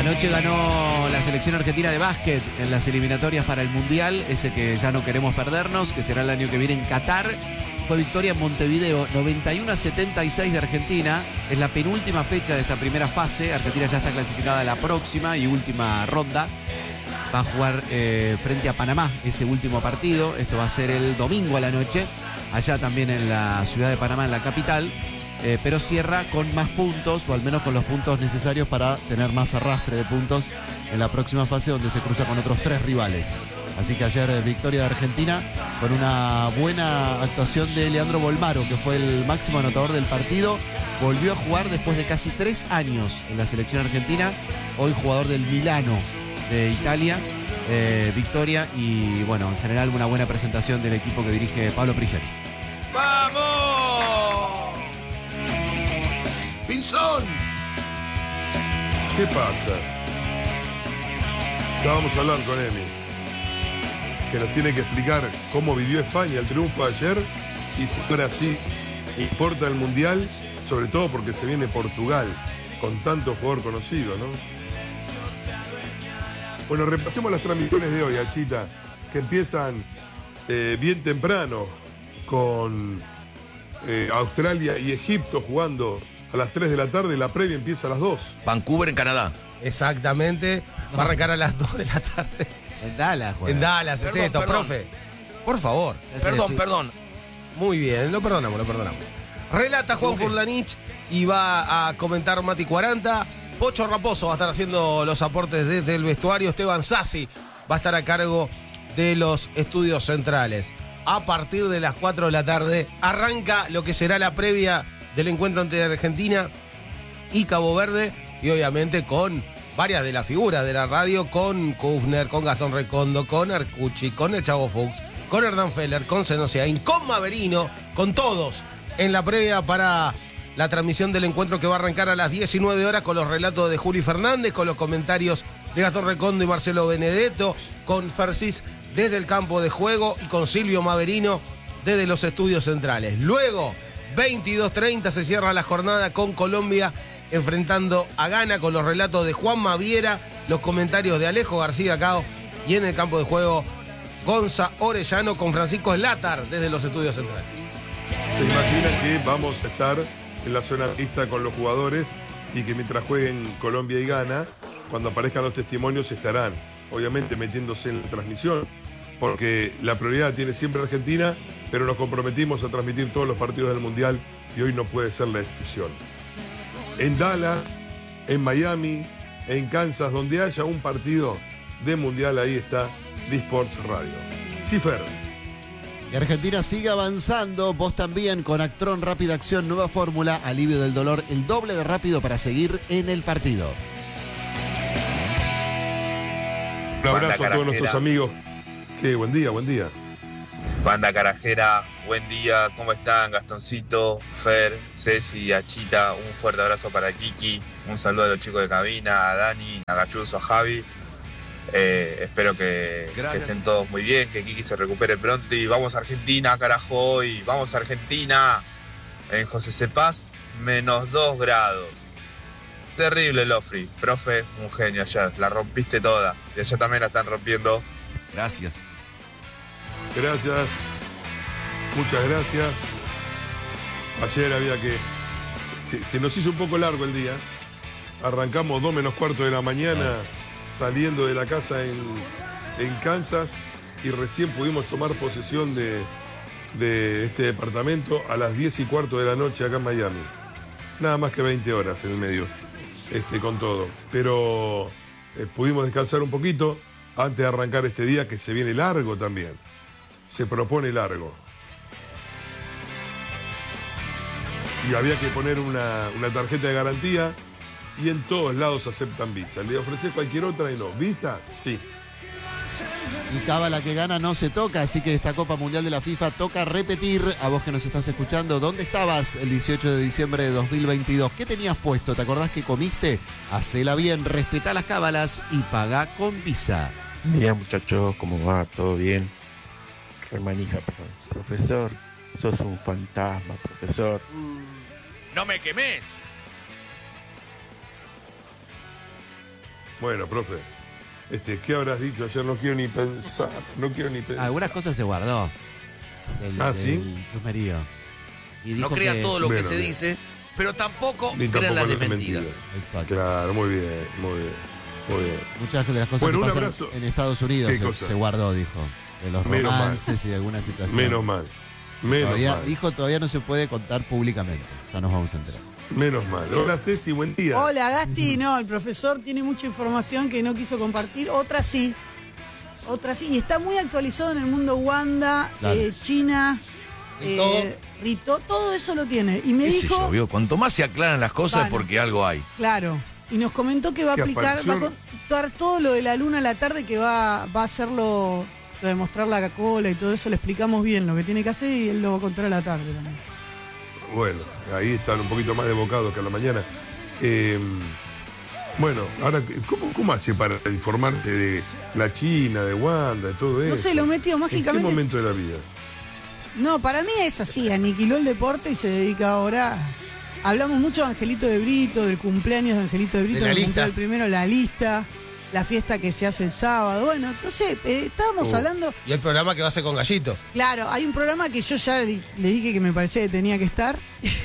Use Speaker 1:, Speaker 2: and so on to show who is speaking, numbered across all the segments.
Speaker 1: Anoche ganó la selección argentina de básquet en las eliminatorias para el Mundial, ese que ya no queremos perdernos, que será el año que viene en Qatar. Fue victoria en Montevideo, 91-76 de Argentina. Es la penúltima fecha de esta primera fase. Argentina ya está clasificada a la próxima y última ronda. Va a jugar frente a Panamá ese último partido. Esto va a ser el domingo a la noche, allá también en la ciudad de Panamá, en la capital. Pero cierra con más puntos, o al menos con los puntos necesarios para tener más arrastre de puntos en la próxima fase, donde se cruza con otros 3 rivales. Así que ayer victoria de Argentina con una buena actuación de Leandro Bolmaro, que fue el máximo anotador del partido. Volvió a jugar después de casi 3 años en la selección argentina. Hoy jugador del Milano de Italia. Victoria y, bueno, en general una buena presentación del equipo que dirige Pablo Prigioni.
Speaker 2: ¡Vamos! ¡Pinzón!
Speaker 3: ¿Qué pasa? Vamos a hablar con Emi, que nos tiene que explicar cómo vivió España el triunfo de ayer y si ahora sí importa el Mundial, sobre todo porque se viene Portugal con tanto jugador conocido, ¿no? Bueno, repasemos las transmisiones de hoy, Achita, que empiezan bien temprano con Australia y Egipto jugando a las 3 de la tarde. La previa empieza a las 2.
Speaker 2: Vancouver en Canadá.
Speaker 4: Exactamente. Va a arrancar a las 2 de la tarde.
Speaker 1: En Dallas, juega.
Speaker 4: En Dallas, es esto,
Speaker 2: perdón.
Speaker 4: profe. Por favor.
Speaker 2: Perdón.
Speaker 4: Muy bien, lo perdonamos. Relata Juan Furlanich y va a comentar Mati 40. Pocho Raposo va a estar haciendo los aportes desde el vestuario. Esteban Sassi va a estar a cargo de los estudios centrales. A partir de las 4 de la tarde arranca lo que será la previa del encuentro entre Argentina y Cabo Verde, y obviamente con varias de las figuras de la radio, con Kufner, con Gastón Recondo, con Arcucci, con el Chavo Fuchs, con Hernán Feller, con Senosiaín, con Maverino, con todos en la previa para la transmisión del encuentro que va a arrancar a las 19 horas con los relatos de Juli Fernández, con los comentarios de Gastón Recondo y Marcelo Benedetto, con Fersis desde el campo de juego y con Silvio Maverino desde los estudios centrales. Luego, 22:30 se cierra la jornada con Colombia enfrentando a Ghana, con los relatos de Juan Maviera, los comentarios de Alejo García Cao y en el campo de juego Gonza Orellano con Francisco Slatar desde los estudios centrales.
Speaker 3: Se imagina que vamos a estar en la zona mixta con los jugadores y que mientras jueguen Colombia y Ghana, cuando aparezcan los testimonios estarán obviamente metiéndose en la transmisión, porque la prioridad tiene siempre Argentina, pero nos comprometimos a transmitir todos los partidos del Mundial y hoy no puede ser la excepción. En Dallas, en Miami, en Kansas, donde haya un partido de Mundial, ahí está D-Sports Radio. Sí, Fer.
Speaker 1: Y Argentina sigue avanzando, vos también con Actron Rápida Acción, nueva fórmula, alivio del dolor, el doble de rápido para seguir en el partido.
Speaker 3: Un abrazo a todos nuestros amigos. Qué buen día.
Speaker 5: Banda Carajera, buen día, ¿cómo están? Gastoncito, Fer, Ceci, Achita, un fuerte abrazo para Kiki, un saludo a los chicos de cabina, a Dani, a Gachuzo, a Javi. Espero que estén todos muy bien, que Kiki se recupere pronto y vamos a Argentina, carajo, hoy, vamos a Argentina. En José Cepaz, -2 grados. Terrible, Lofri, profe, un genio ayer, la rompiste toda y allá también la están rompiendo.
Speaker 2: Gracias.
Speaker 3: Gracias, muchas gracias. Ayer había que... Se nos hizo un poco largo el día. Arrancamos 2 menos cuarto de la mañana saliendo de la casa en Kansas y recién pudimos tomar posesión de este departamento a las 10 y cuarto de la noche acá en Miami. Nada más que 20 horas en el medio, con todo. Pero pudimos descansar un poquito antes de arrancar este día que se viene largo también. Se propone largo. Y había que poner una tarjeta de garantía y en todos lados aceptan Visa. Le ofreces cualquier otra y no. ¿Visa? Sí.
Speaker 1: Y cábala que gana no se toca, así que esta Copa Mundial de la FIFA toca repetir. A vos que nos estás escuchando, ¿dónde estabas el 18 de diciembre de 2022? ¿Qué tenías puesto? ¿Te acordás que comiste? Hacela bien, respetá las cábalas y pagá con Visa.
Speaker 6: Bien, muchachos, ¿cómo va? ¿Todo bien? Remanija, perdón. Profesor, sos un fantasma, profesor.
Speaker 2: ¡No me quemes!
Speaker 3: Bueno, profe, ¿qué habrás dicho ayer? No quiero ni pensar.
Speaker 1: Algunas cosas se guardó.
Speaker 3: ¿Sí?
Speaker 1: Del chusmerío. Y
Speaker 2: No
Speaker 1: dijo
Speaker 2: crean
Speaker 1: que-
Speaker 2: todo lo que
Speaker 3: Bueno,
Speaker 2: se
Speaker 3: bien.
Speaker 2: dice, pero tampoco
Speaker 3: Ni
Speaker 2: crean
Speaker 3: tampoco
Speaker 2: las
Speaker 3: las
Speaker 2: mentiras.
Speaker 1: Exacto.
Speaker 3: Claro, muy bien.
Speaker 1: Muchas de las cosas
Speaker 3: Bueno,
Speaker 1: que
Speaker 3: un
Speaker 1: pasan
Speaker 3: abrazo.
Speaker 1: en Estados Unidos
Speaker 3: ¿Qué cosa?
Speaker 1: se guardó, dijo. De los
Speaker 3: Menos mal.
Speaker 1: romances y de algunas situaciones.
Speaker 3: Menos mal.
Speaker 1: Dijo, todavía no se puede contar públicamente. Ya nos vamos a enterar.
Speaker 3: Menos mal. Hola Ceci, buen día.
Speaker 7: Hola, Gasti. No, el profesor tiene mucha información que no quiso compartir. Otra sí. Y está muy actualizado en el mundo Wanda,
Speaker 1: Claro.
Speaker 7: China,
Speaker 4: Rito.
Speaker 7: Rito. Todo eso lo tiene. Y me
Speaker 2: ¿Qué sé
Speaker 7: dijo,
Speaker 2: yo, vio? Cuanto más se aclaran las cosas es
Speaker 7: Bueno.
Speaker 2: porque algo hay.
Speaker 7: claro, y nos comentó que va a
Speaker 3: ¿Qué
Speaker 7: aplicar, va a
Speaker 3: apareció?
Speaker 7: contar todo lo de la luna a la tarde, que va a hacerlo, lo de mostrar la cola y todo eso. Le explicamos bien lo que tiene que hacer y él lo va a contar a la tarde también.
Speaker 3: Bueno, ahí están un poquito más desbocados que a la mañana. Bueno, ahora, ¿cómo hace para informarte de la China, de Wanda, de todo eso?
Speaker 7: No sé, lo metió
Speaker 3: ¿En qué
Speaker 7: mágicamente.
Speaker 3: momento de la vida?
Speaker 7: No, para mí es así, aniquiló el deporte y se dedica ahora. Hablamos mucho de Angelito de Brito, del cumpleaños de Angelito de Brito,
Speaker 4: De la
Speaker 7: que
Speaker 4: lista.
Speaker 7: cumplió el primero, la lista, la fiesta que se hace el sábado. Bueno, no sé, estábamos hablando.
Speaker 4: Y el programa que va a hacer con Gallito.
Speaker 7: Claro, hay un programa que yo ya le dije que me parecía que tenía que estar.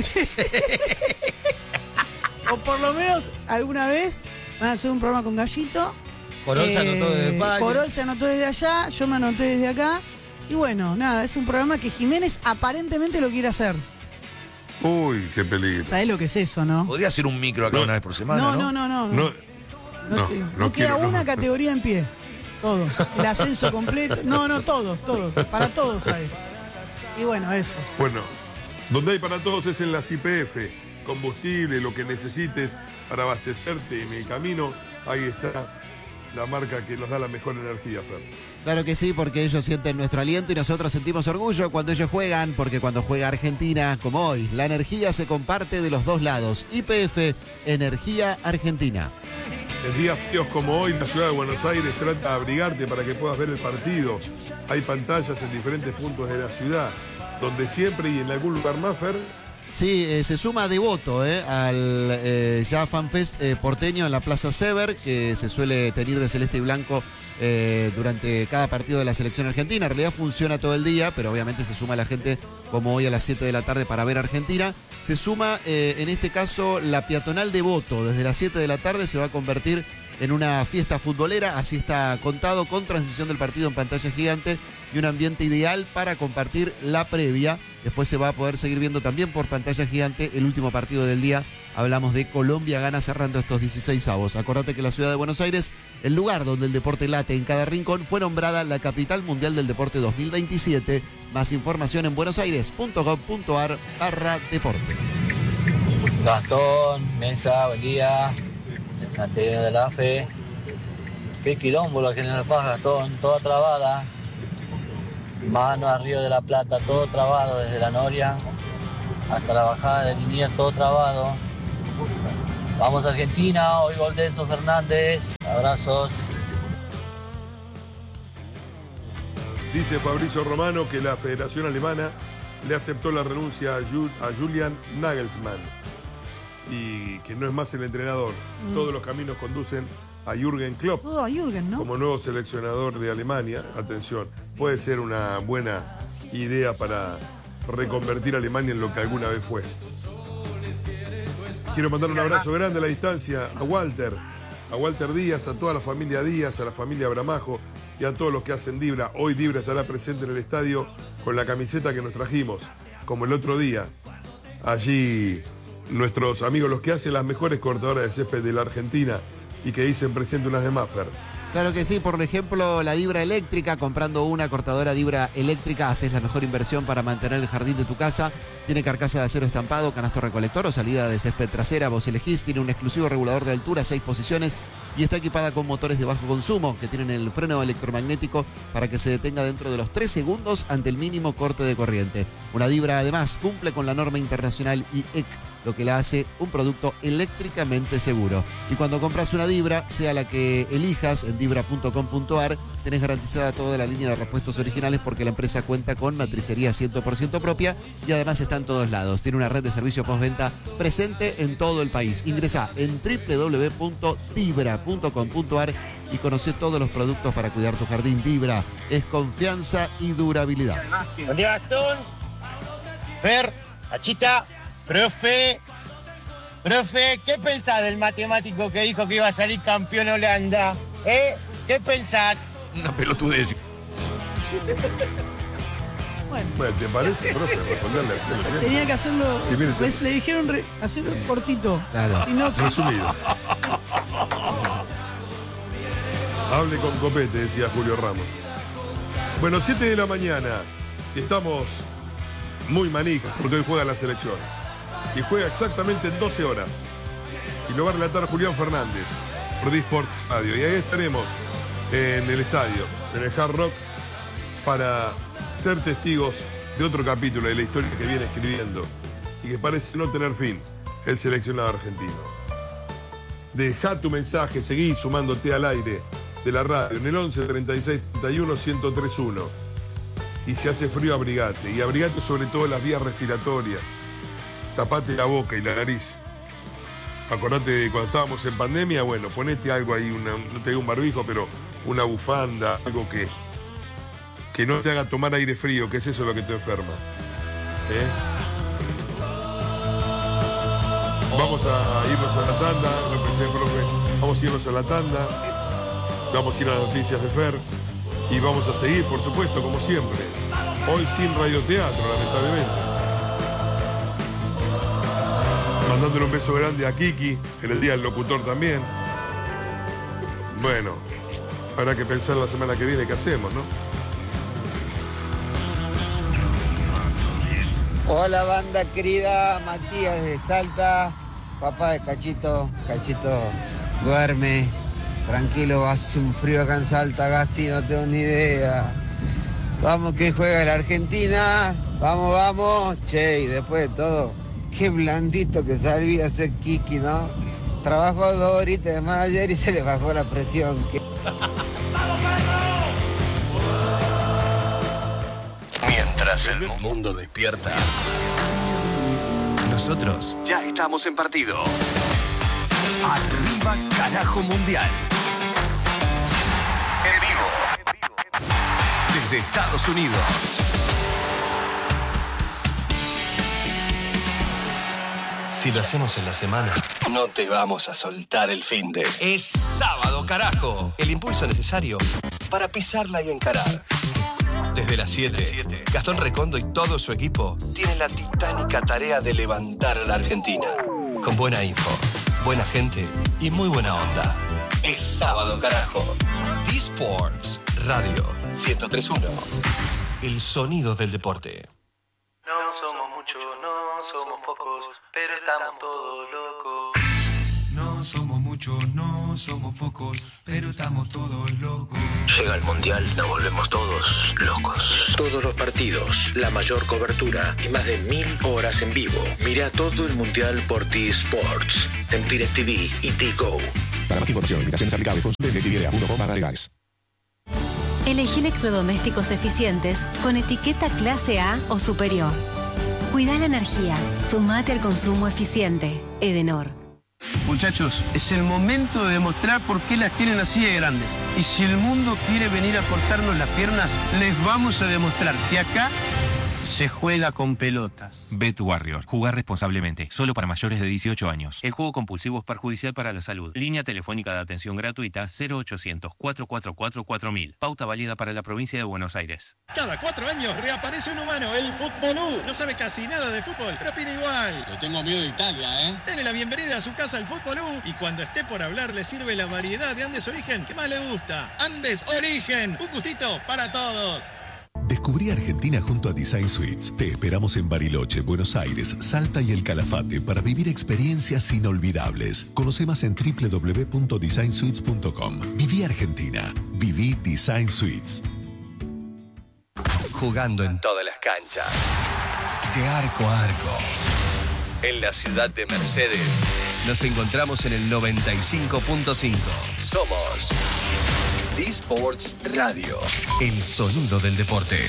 Speaker 7: O por lo menos alguna vez van a hacer un programa con Gallito.
Speaker 4: Corol se anotó desde España.
Speaker 7: Corol se anotó desde allá, yo me anoté desde acá. Y bueno, nada, es un programa que Jiménez aparentemente lo quiere hacer.
Speaker 3: Uy, qué peligro.
Speaker 7: ¿Sabés lo que es eso, no?
Speaker 2: Podría ser un micro acá
Speaker 3: No.
Speaker 2: una vez por semana,
Speaker 7: No.
Speaker 3: No,
Speaker 7: No queda
Speaker 3: quiero,
Speaker 7: una
Speaker 3: no.
Speaker 7: categoría en pie. Todo. El ascenso completo. No, todos. Para todos hay. Y bueno, eso.
Speaker 3: Bueno, donde hay para todos es en las IPF. Combustible, lo que necesites para abastecerte en el camino. Ahí está la marca que nos da la mejor energía, Fer.
Speaker 1: Claro que sí, porque ellos sienten nuestro aliento y nosotros sentimos orgullo cuando ellos juegan, porque cuando juega Argentina, como hoy, la energía se comparte de los dos lados. YPF, Energía Argentina.
Speaker 3: En días fríos como hoy, la ciudad de Buenos Aires trata de abrigarte para que puedas ver el partido. Hay pantallas en diferentes puntos de la ciudad, donde siempre y en algún lugar más, Fer.
Speaker 1: Sí, se suma Devoto al ya FanFest porteño en la Plaza Sever, que se suele teñir de celeste y blanco durante cada partido de la selección argentina. En realidad funciona todo el día, pero obviamente se suma la gente como hoy a las 7 de la tarde para ver Argentina. Se suma, en este caso, la peatonal Devoto. Desde las 7 de la tarde se va a convertir en una fiesta futbolera, así está contado, con transmisión del partido en pantalla gigante y un ambiente ideal para compartir la previa. Después se va a poder seguir viendo también por pantalla gigante el último partido del día. Hablamos de Colombia gana cerrando estos 16avos. Acordate que la ciudad de Buenos Aires, el lugar donde el deporte late en cada rincón, fue nombrada la capital mundial del deporte 2027. Más información en buenosaires.gov.ar/deportes.
Speaker 8: Gastón, Mesa, buen día. El Santelino de la Fe. Qué quilombo la General Paz, Gastón, toda trabada. Mano a Río de la Plata, todo trabado desde la Noria hasta la bajada de Liniers, todo trabado. Vamos a Argentina, hoy gol de Enzo Fernández. Abrazos.
Speaker 3: Dice Fabrizio Romano que la Federación Alemana le aceptó la renuncia a Julian Nagelsmann y que no es más el entrenador. Todos los caminos conducen a Jürgen Klopp
Speaker 7: Todo a Jürgen, ¿no?
Speaker 3: como nuevo seleccionador de Alemania. Atención, puede ser una buena idea para reconvertir a Alemania en lo que alguna vez fue. Quiero mandar un abrazo grande a la distancia a Walter Díaz, a toda la familia Díaz, a la familia Bramajo y a todos los que hacen Dibra. Hoy Dibra estará presente en el estadio con la camiseta que nos trajimos, como el otro día. Allí nuestros amigos, los que hacen las mejores cortadoras de césped de la Argentina y que dicen presente unas de Maffer.
Speaker 1: Claro que sí, por ejemplo, la Dibra eléctrica, comprando una cortadora Dibra eléctrica, haces la mejor inversión para mantener el jardín de tu casa. Tiene carcasa de acero estampado, canasto recolector o salida de césped trasera, vos elegís. Tiene un exclusivo regulador de altura, 6 posiciones, y está equipada con motores de bajo consumo que tienen el freno electromagnético para que se detenga dentro de los 3 segundos ante el mínimo corte de corriente. Una Dibra además cumple con la norma internacional IEC, lo que la hace un producto eléctricamente seguro. Y cuando compras una Dibra, sea la que elijas en dibra.com.ar, tenés garantizada toda la línea de repuestos originales porque la empresa cuenta con matricería 100% propia y además está en todos lados. Tiene una red de servicio postventa presente en todo el país. Ingresá en www.dibra.com.ar y conoce todos los productos para cuidar tu jardín. Dibra es confianza y durabilidad.
Speaker 9: Buen día, Gastón. Fer, Achita, profe, ¿qué pensás del matemático que dijo que iba a salir campeón Holanda? ¿Qué pensás?
Speaker 2: Una pelotudez.
Speaker 3: Bueno, ¿te parece, profe? Responderle así a los clientes.
Speaker 7: Tenía que hacerlo.
Speaker 3: Y mire,
Speaker 7: Pues le dijeron hacerlo cortito.
Speaker 1: Claro.
Speaker 3: Resumido. Hable con copete, decía Julio Ramos. Bueno, 7 de la mañana. Estamos muy manijas porque hoy juega la selección. Y juega exactamente en 12 horas. Y lo va a relatar Julián Fernández por D-Sports Radio. Y ahí estaremos en el estadio, en el Hard Rock, para ser testigos de otro capítulo de la historia que viene escribiendo y que parece no tener fin, el seleccionado argentino. Deja tu mensaje, seguí sumándote al aire de la radio en el 11 36 31 1031. Y si hace frío, abrigate. Y abrigate sobre todo las vías respiratorias. Tapate la boca y la nariz. Acordate de cuando estábamos en pandemia, bueno, ponete algo ahí, no te digo un barbijo, pero una bufanda, algo que no te haga tomar aire frío, que es eso lo que te enferma. Vamos a irnos a la tanda, lo pensé, profe. Vamos a irnos a la tanda. Vamos a ir a las noticias de Fer. Y vamos a seguir, por supuesto, como siempre. Hoy sin radioteatro, lamentablemente. Mandándole un beso grande a Kiki, en el Día del Locutor también. Bueno, habrá que pensar la semana que viene qué hacemos, ¿no?
Speaker 9: Hola, banda querida, Matías de Salta, papá de Cachito. Cachito duerme, tranquilo, hace un frío acá en Salta, Gasti, no tengo ni idea. Vamos que juega la Argentina, vamos, che, y después de todo, qué blandito que sabía hacer Kiki, ¿no? Trabajó 2 horitas de más ayer y se le bajó la presión.
Speaker 10: Mientras el mundo despierta, nosotros ya estamos en partido. Arriba carajo mundial. En vivo. Desde Estados Unidos. Si lo hacemos en la semana, no te vamos a soltar el finde. Es sábado, carajo. El impulso necesario para pisarla y encarar. Desde las 7, Gastón Recondo y todo su equipo tienen la titánica tarea de levantar a la Argentina. Con buena info, buena gente y muy buena onda. Es sábado, carajo. D-Sports Radio 103.1. El sonido del deporte.
Speaker 11: No somos muchos, no somos pocos, pero estamos todos locos.
Speaker 12: No somos muchos, no somos pocos, pero estamos todos locos.
Speaker 10: Llega el Mundial, nos volvemos todos locos.
Speaker 13: Todos los partidos, la mayor cobertura y más de 1000 horas en vivo. Mira todo el Mundial por D-Sports, en DirecTV y D-Go.
Speaker 14: Para más información, invitaciones aplicables, consulte DirecTV.com/legales.
Speaker 15: Elegí electrodomésticos eficientes con etiqueta clase A o superior. Cuida la energía. Sumate al consumo eficiente. Edenor.
Speaker 16: Muchachos, es el momento de demostrar por qué las tienen así de grandes. Y si el mundo quiere venir a cortarnos las piernas, les vamos a demostrar que acá se juega con pelotas.
Speaker 17: Bet Warrior. Jugar responsablemente. Solo para mayores de 18 años. El juego compulsivo es perjudicial para la salud. Línea telefónica de atención gratuita 0800-444-4000. Pauta válida para la provincia de Buenos Aires.
Speaker 18: Cada 4 años reaparece un humano, el Futbolú. No sabe casi nada de fútbol, pero opina igual.
Speaker 19: Le tengo miedo de Italia, ¿eh?
Speaker 18: Denle la bienvenida a su casa al Futbolú. Y cuando esté por hablar, le sirve la variedad de Andes Origen que más le gusta. Andes Origen. Un gustito para todos.
Speaker 20: Descubrí Argentina junto a Design Suites. Te esperamos en Bariloche, Buenos Aires, Salta y El Calafate para vivir experiencias inolvidables. Conoce más en www.designsuites.com. Viví Argentina. Viví Design Suites.
Speaker 10: Jugando en todas las canchas. De arco a arco. en la ciudad de Mercedes. Nos encontramos en el 95.5. Somos D-Sports Radio, el sonido del deporte.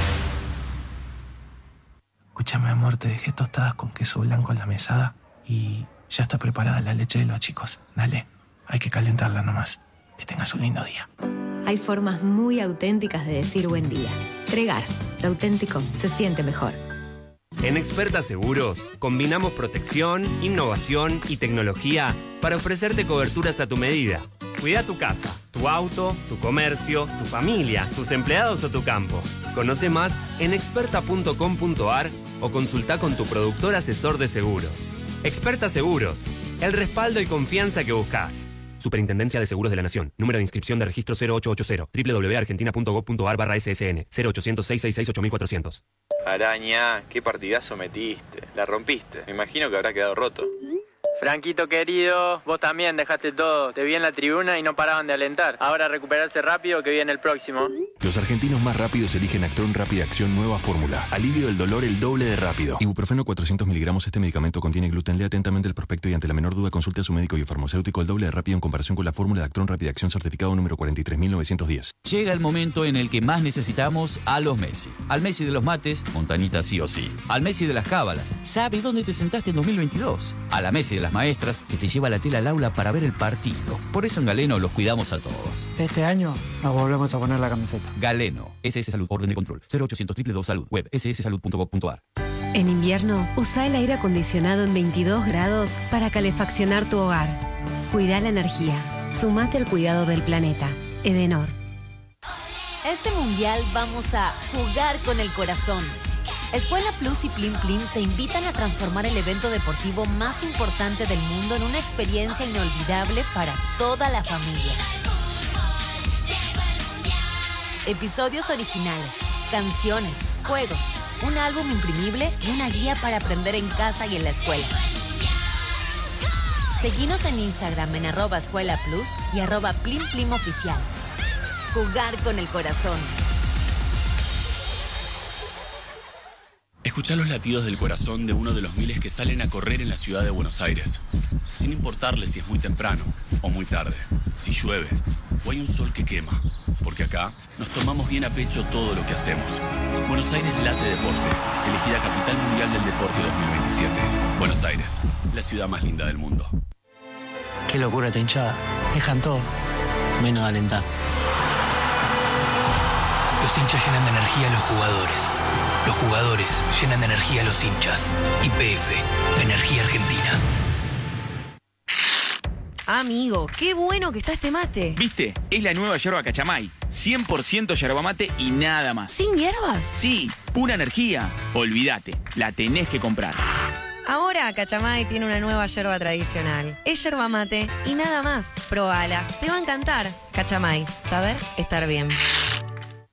Speaker 11: Escúchame, amor, te dejé tostadas con queso blanco en la mesada y ya está preparada la leche de los chicos. Dale, hay que calentarla nomás. Que tengas un lindo día.
Speaker 15: Hay formas muy auténticas de decir buen día. Tregar, lo auténtico se siente mejor.
Speaker 21: En Experta Seguros, combinamos protección, innovación y tecnología para ofrecerte coberturas a tu medida. Cuida tu casa, tu auto, tu comercio, tu familia, tus empleados o tu campo. Conoce más en experta.com.ar o consulta con tu productor asesor de seguros. Experta Seguros, el respaldo y confianza que buscas. Superintendencia de Seguros de la Nación. Número de inscripción de registro 0880. www.argentina.gov.ar/ssn. 0800-666-8400.
Speaker 22: Araña, qué partidazo metiste. La rompiste. Me imagino que habrá quedado roto.
Speaker 23: Franquito querido, vos también dejaste todo. Te vi en la tribuna y no paraban de alentar. Ahora recuperarse rápido que viene el próximo.
Speaker 24: Los argentinos más rápidos eligen Actron Rápida Acción Nueva Fórmula. Alivio del dolor el doble de rápido. Ibuprofeno 400 miligramos. Este medicamento contiene gluten. Lea atentamente el prospecto y ante la menor duda consulte a su médico y o farmacéutico. El doble de rápido en comparación con la fórmula de Actron Rápida Acción certificado número 43910.
Speaker 25: Llega el momento en el que más necesitamos a los Messi. Al Messi de los mates, Montanita sí o sí. Al Messi de las cábalas, ¿sabe dónde te sentaste en 2022? A la Messi de las maestras, que te lleva la tela al aula para ver el partido. Por eso en Galeno los cuidamos a todos.
Speaker 26: Este año nos volvemos a poner la camiseta.
Speaker 25: Galeno, SS Salud, orden de control, 0800 222 Salud, web sssalud.gov.ar.
Speaker 15: En invierno, usa el aire acondicionado en 22 grados para calefaccionar tu hogar. Cuida la energía. Sumate al cuidado del planeta. Edenor.
Speaker 27: Este mundial vamos a jugar con el corazón. Escuela Plus y Plim Plim te invitan a transformar el evento deportivo más importante del mundo en una experiencia inolvidable para toda la familia. Episodios originales, canciones, juegos, un álbum imprimible y una guía para aprender en casa y en la escuela. Seguinos en Instagram en @escuelaplus y @plimplimoficial. Jugar con el corazón.
Speaker 28: Escuchá los latidos del corazón de uno de los miles que salen a correr en la ciudad de Buenos Aires. Sin importarle si es muy temprano o muy tarde, si llueve o hay un sol que quema. Porque acá nos tomamos bien a pecho todo lo que hacemos. Buenos Aires late deporte. Elegida Capital Mundial del Deporte 2027. Buenos Aires, la ciudad más linda del mundo.
Speaker 26: Qué locura esta hinchada. Dejan todo, menos de alentar.
Speaker 29: Los hinchas llenan de energía a los jugadores. Los jugadores llenan de energía a los hinchas. YPF, Energía Argentina.
Speaker 30: Amigo, qué bueno que está este mate.
Speaker 31: ¿Viste? Es la nueva yerba Cachamay. 100% yerba mate y nada más.
Speaker 30: ¿Sin hierbas?
Speaker 31: Sí, pura energía. Olvídate, la tenés que comprar.
Speaker 30: Ahora Cachamay tiene una nueva yerba tradicional. Es yerba mate y nada más. Probala, te va a encantar. Cachamay, saber estar bien.